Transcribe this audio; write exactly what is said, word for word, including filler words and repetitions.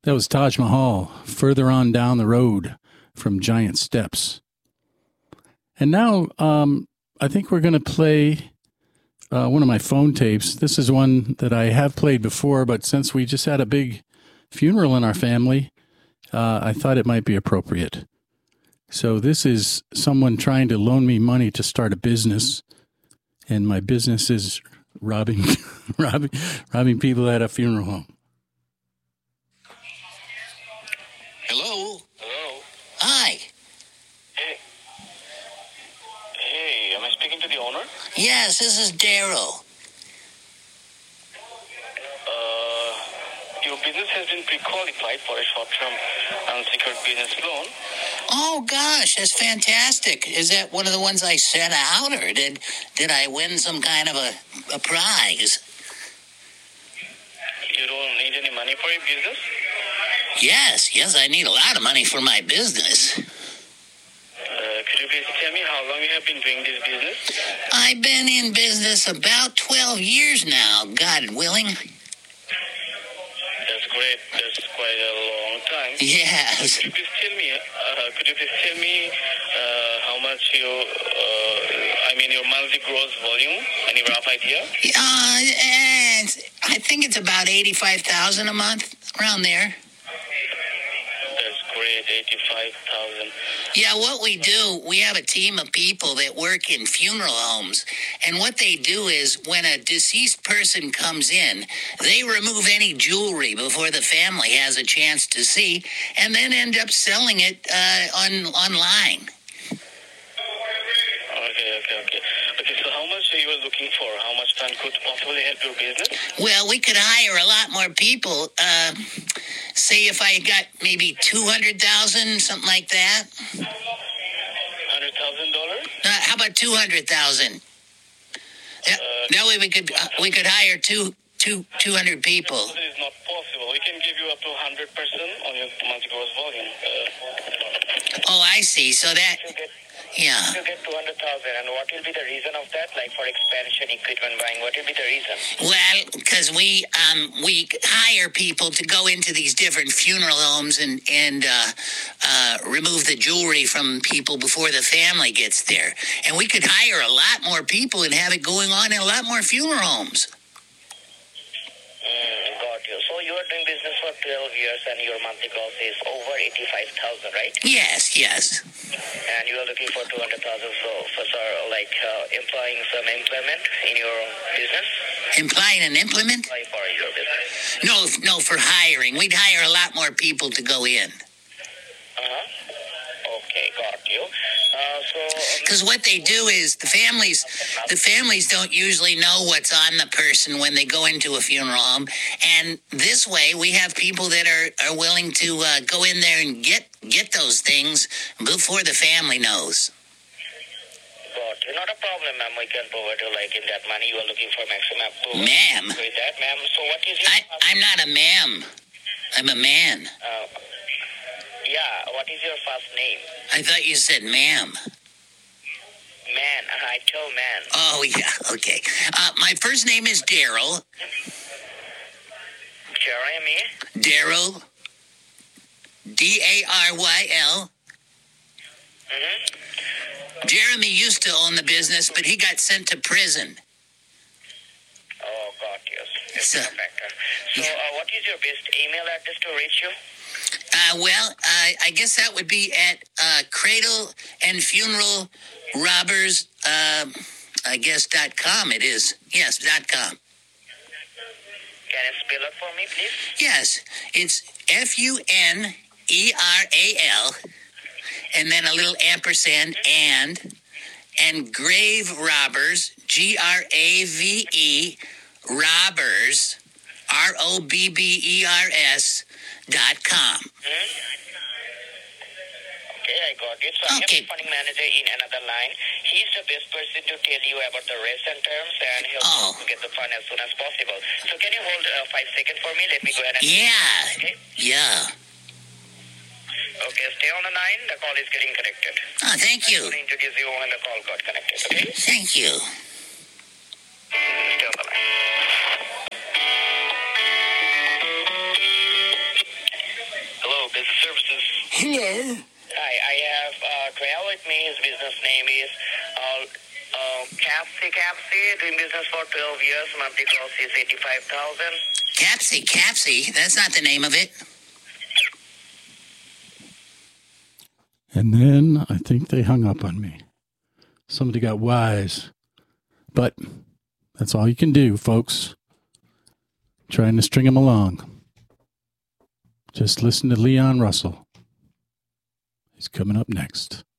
That was Taj Mahal, Further On Down the Road from Giant Steps. And now um, I think we're going to play uh, one of my phone tapes. This is one that I have played before, but since we just had a big funeral in our family, uh, I thought it might be appropriate. So this is someone trying to loan me money to start a business, and my business is robbing, robbing, robbing people at a funeral home. Hello? Hello? Hi. Hey. Hey, am I speaking to the owner? Yes, this is Daryl. Uh, your business has been pre-qualified for a short-term unsecured business loan. Oh, gosh, that's fantastic. Is that one of the ones I sent out, or did did I win some kind of a, a prize? You don't need any money for your business? Yes, yes, I need a lot of money for my business. Uh, could you please tell me how long you have been doing this business? I've been in business about twelve years now, God willing. That's great. That's quite a long time. Yes. Could you please tell me, uh, could you please tell me uh, how much you, uh, I mean, your monthly gross volume? Any rough idea? Uh, and I think it's about eighty-five thousand dollars a month, around there. That's great, eighty-five thousand. Yeah, what we do, we have a team of people that work in funeral homes. And what they do is when a deceased person comes in, they remove any jewelry before the family has a chance to see, and then end up selling it uh, on online. Okay, okay, okay. Okay, so how much are you looking for? How much time could possibly help your business? Well, we could hire a lot more people. Uh, say if I got maybe two hundred thousand dollars, something like that. one hundred thousand dollars? Uh, how about two hundred thousand dollars? That, Uh, that way we could uh, we could hire two two two hundred people. It is not possible. We can give you up to one hundred percent on your monthly gross volume. Uh, Oh, I see. So that, you get, yeah. you get two hundred thousand, and what will be the reason of that? Like for expansion, equipment buying, what will be the reason? Well, because we um we hire people to go into these different funeral homes and and uh, uh, remove the jewelry from people before the family gets there, and we could hire a lot more people and have it going on in a lot more funeral homes. Mm, got you. So you are doing business for twelve years, and your monthly gross is over eighty-five thousand, right? Yes, yes. And you are looking for two hundred thousand. So, for sir, like uh, employing some employment in your business? Implying an implement? Apply for your business. No, no, for hiring. We'd hire a lot more people to go in. Uh-huh. Okay, got you. Uh, so... Um, Because what they do is the families, the families don't usually know what's on the person when they go into a funeral home, and this way we have people that are, are willing to uh, go in there and get get those things before the family knows. got you. Not a problem, ma'am. We can provide you like in that money you are looking for maximum. To Ma'am, with that, ma'am. So what is your... I I'm not a ma'am. I'm a man. Uh, yeah, what is your first name? I thought you said ma'am. Man, I told man. Oh yeah, okay. Uh, my first name is Daryl. Jeremy? Daryl. D A R Y L. Mm-hmm. Jeremy used to own the business, but he got sent to prison. Oh, got you. It's So- a factor. So, uh, what is your best email address to reach you? Uh, well, uh, I guess that would be at uh, Cradle and Funeral Robbers, uh, I guess, dot com it is. Yes, dot com. Can you spell it for me, please? Yes, it's F U N E R A L, and then a little ampersand, and, and Grave Robbers, G R A V E, Robbers, R O B B E R S, dot com. Hmm? Okay, I got it. So Okay. I have a funding manager in another line. He's the best person to tell you about the rest and terms, and he'll Oh. get the fund as soon as possible. So can you hold uh, five seconds for me? Let me go ahead and... Yeah, Okay. yeah. Okay, stay on the line. The call is getting connected. Oh, thank I'm you. going to introduce you when the call got connected, okay? Thank you. Stay on the line. Hello. Hi, I have uh, Claire with me. His business name is uh, uh, Capsy Capsy. Doing business for twelve years. Monthly gross is eighty-five thousand. Capsy, Capsy. That's not the name of it. And then I think they hung up on me. Somebody got wise. But that's all you can do, folks. Trying to string them along. Just listen to Leon Russell. He's coming up next.